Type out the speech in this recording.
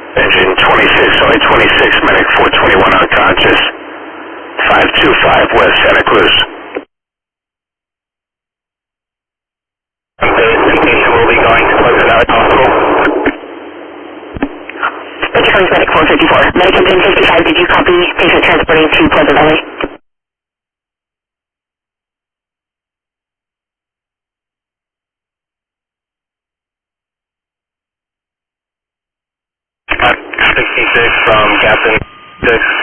Engine 26, only 26, medic 421 unconscious. 525 West Santa Cruz. Indication will be going to Pleasant Valley Hospital. Bridge County Medic 454. Medic engine 55, did you copy patient transporting to Pleasant Valley? Got 66 from Captain 6.